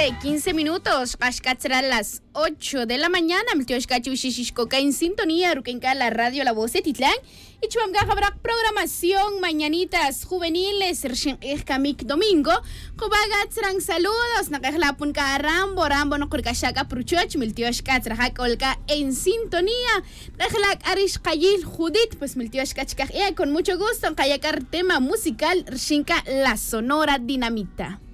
15 minutos. Será las 8 de la mañana. En sintonía, la radio La Voz de Titlán. Y habrá programación mañanitas juveniles. Domingo. Serán saludos. Rambo no en sintonía. Arish Kayil Judith. Pues con mucho gusto. Tema musical. La Sonora Dinamita.